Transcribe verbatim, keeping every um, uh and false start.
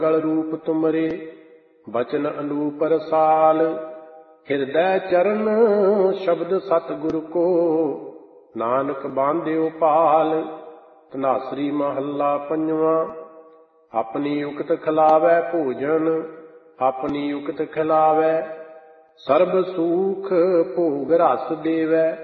ਗਲ ਰੂਪ ਤੁਮਰੇ ਬਚਨ ਅਨੂਪ ਰਸਾਲ। ਹਿਰਦੈ ਚਰਨ ਸ਼ਬਦ ਸਤਿਗੁਰ ਕੋ ਨਾਨਕ ਬਾਂਧਿਓ ਪਾਲ। ਧਨਾਸਰੀ ਮਹੱਲਾ ਪੰਜਵਾਂ। ਆਪਣੀ ਉਕਤ ਖਿਲਾਵੈ ਭੋਜਨ ਆਪਣੀ ਉਕਤ ਖਿਲਾਵੈ। ਸਰਬ ਸੂਖ ਭੋਗ ਰਸ ਦੇਵੈ।